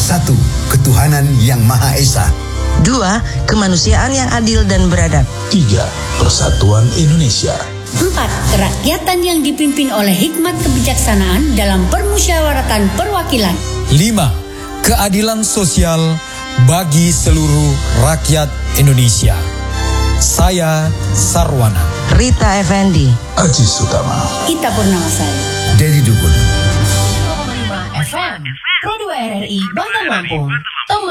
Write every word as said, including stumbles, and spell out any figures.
Satu, ketuhanan yang Maha Esa. Dua, kemanusiaan yang adil dan beradab. Tiga, persatuan Indonesia. Empat, kerakyatan yang dipimpin oleh hikmat kebijaksanaan dalam permusyawaratan perwakilan. Lima, keadilan sosial bagi seluruh rakyat Indonesia. Saya Sarwana. Rita Effendi. Aji Sutama. Ita Purnamasari. Dedi Dukun. F M, Pro dua R R I Bantar Lampung.